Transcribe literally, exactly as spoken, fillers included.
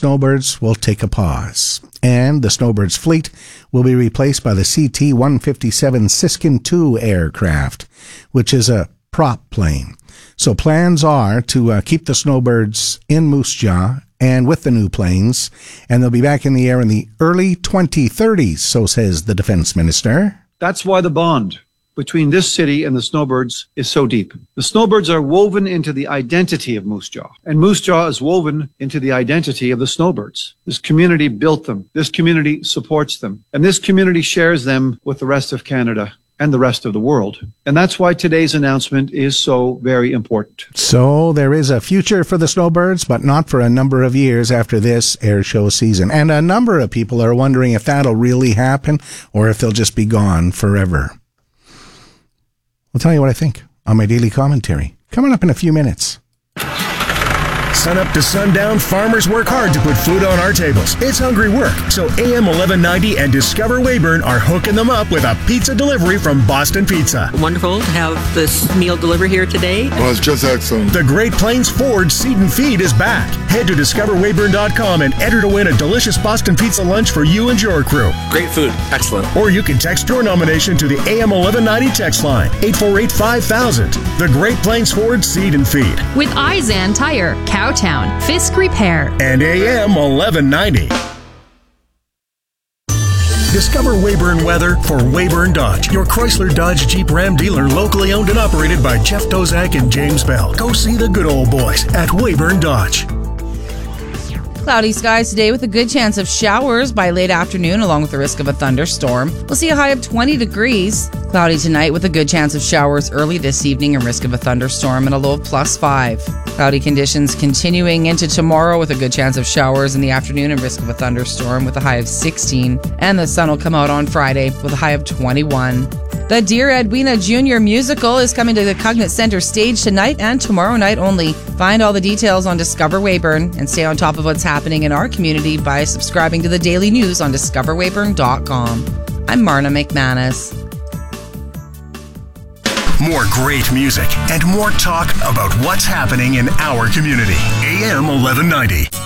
Snowbirds will take a pause. And the Snowbirds fleet will be replaced by the C T one fifty-seven Siskin two aircraft, which is a prop plane. So plans are to uh, keep the Snowbirds in Moose Jaw and with the new planes, and they'll be back in the air in the early twenty thirties, so says the defense minister. That's why the bond between this city and the Snowbirds is so deep. The Snowbirds are woven into the identity of Moose Jaw, and Moose Jaw is woven into the identity of the Snowbirds. This community built them. This community supports them, and this community shares them with the rest of Canada and the rest of the world. And that's why today's announcement is so very important. So there is a future for the Snowbirds, but not for a number of years after this air show season. And a number of people are wondering if that'll really happen or if they'll just be gone forever. I'll tell you what I think on my daily commentary, coming up in a few minutes. Sun up to sundown, farmers work hard to put food on our tables. It's hungry work, so A M eleven ninety and Discover Weyburn are hooking them up with a pizza delivery from Boston Pizza. Wonderful to have this meal delivered here today. Well, it's just excellent. The Great Plains Ford Seed and Feed is back. Head to discover weyburn dot com and enter to win a delicious Boston Pizza lunch for you and your crew. Great food. Excellent. Or you can text your nomination to the A M eleven ninety text line, eight four eight, five thousand. The Great Plains Ford Seed and Feed. With Izan Tire, Cowtown, Fisk Repair, and A M eleven ninety. Discover Weyburn weather for Weyburn Dodge, your Chrysler Dodge Jeep Ram dealer, locally owned and operated by Jeff Dozak and James Bell. Go see the good old boys at Weyburn Dodge. Cloudy skies today with a good chance of showers by late afternoon along with the risk of a thunderstorm. We'll see a high of twenty degrees. Cloudy tonight with a good chance of showers early this evening and risk of a thunderstorm and a low of plus five. Cloudy conditions continuing into tomorrow with a good chance of showers in the afternoon and risk of a thunderstorm with a high of sixteen. And the sun will come out on Friday with a high of twenty-one. The Dear Edwina Junior musical is coming to the Cognate Center stage tonight and tomorrow night only. Find all the details on Discover Weyburn and stay on top of what's happening in our community by subscribing to the daily news on discover weyburn dot com. I'm Marna McManus. More great music and more talk about what's happening in our community. A M eleven ninety.